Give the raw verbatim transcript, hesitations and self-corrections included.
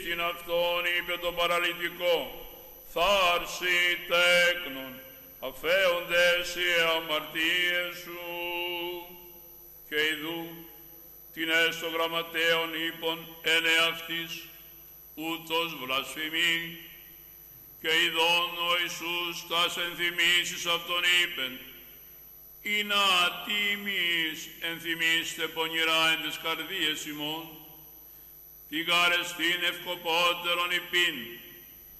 Στην αυτόν είπε το παραλυτικό, θάρση τέκνον, αφέοντες οι αμαρτίες σου. Και ειδού, την έστω γραμματέων είπων εν εαυτής, ούτως βλασφημεί, και ειδών ο Ιησούς τας ενθυμίσεις αυτον είπεν, «Ή να τίμης ενθυμίστε πονηρά εν τες καρδίες ημών, τι γάρεστην ευκοπότερον υπήν,